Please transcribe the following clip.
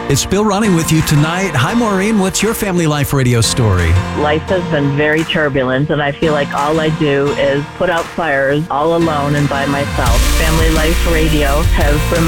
It's Bill Running with you tonight. Hi, Maureen. What's your family life radio story? Life has been very turbulent, and I feel like all I do is put out fires all alone and by myself. Family Life Radio has